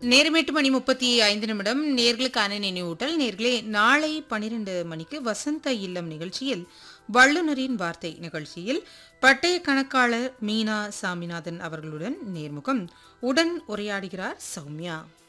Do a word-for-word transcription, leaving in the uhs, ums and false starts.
நேரம் எட்டு மணி முப்பத்தி ஐந்து நிமிடம். நேர்களுக்கான நினைவூட்டல். நேர்களே, நாளை பனிரெண்டு மணிக்கு வசந்த இல்லம் நிகழ்ச்சியில் வள்ளுனரின் வார்த்தை நிகழ்ச்சியில் பட்டய கணக்காளர் மீனா சாமிநாதன் அவர்களுடன் நேர்முகம். உடன் உரையாடுகிறார் சௌமியா.